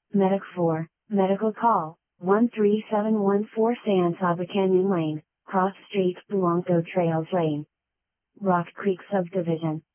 Medic 4, Medical Call, 13714 San Saba Canyon Lane, Cross Street, Blanco Trails Lane. Rock Creek Subdivision.